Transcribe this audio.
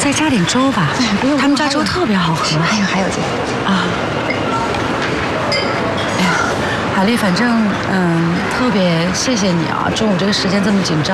再加点粥吧。 不用， 他们家粥特别好喝。 还有这个啊。哎呀，海丽，反正特别谢谢你啊，中午这个时间这么紧张。